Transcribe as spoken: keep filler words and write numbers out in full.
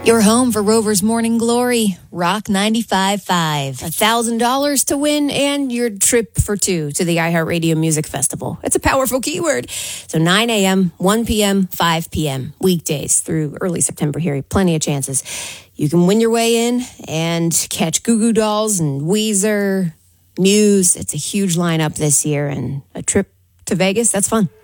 Your home for Rover's Morning Glory, Rock ninety-five point five. one thousand dollars to win and your trip for two to the iHeartRadio Music Festival. It's a powerful keyword. So nine a.m., one p.m., five p.m., weekdays through early September here. Plenty of chances. You can win your way in and catch Goo Goo Dolls and Weezer, Muse. It's a huge lineup this year, and a trip to Vegas, that's fun.